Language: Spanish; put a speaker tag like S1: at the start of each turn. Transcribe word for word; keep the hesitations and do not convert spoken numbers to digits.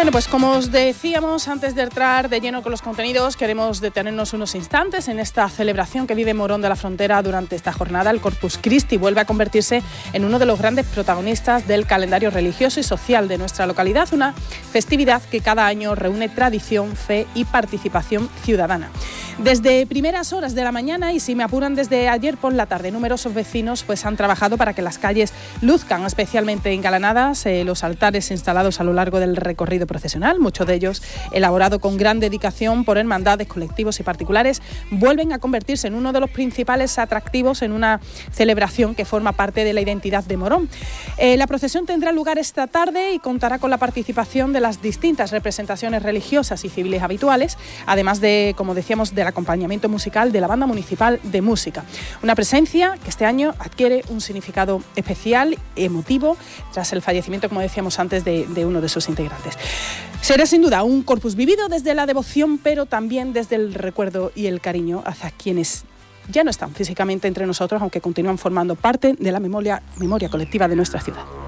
S1: Bueno, pues como os decíamos, antes de entrar de lleno con los contenidos, queremos detenernos unos instantes en esta celebración que vive Morón de la Frontera durante esta jornada. El Corpus Christi vuelve a convertirse en uno de los grandes protagonistas del calendario religioso y social de nuestra localidad, una festividad que cada año reúne tradición, fe y participación ciudadana. Desde primeras horas de la mañana, y si me apuran desde ayer por la tarde, numerosos vecinos pues han trabajado para que las calles luzcan especialmente engalanadas, eh, los altares instalados a lo largo del recorrido procesional, muchos de ellos elaborados con gran dedicación por hermandades, colectivos y particulares, vuelven a convertirse en uno de los principales atractivos en una celebración que forma parte de la identidad de Morón. Eh, la procesión tendrá lugar esta tarde y contará con la participación de las distintas representaciones religiosas y civiles habituales, además de, como decíamos, del acompañamiento musical de la Banda Municipal de Música. Una presencia que este año adquiere un significado especial, emotivo, tras el fallecimiento, como decíamos antes, de, de uno de sus integrantes. Será sin duda un corpus vivido desde la devoción, pero también desde el recuerdo y el cariño hacia quienes ya no están físicamente entre nosotros, aunque continúan formando parte de la memoria, memoria colectiva de nuestra ciudad.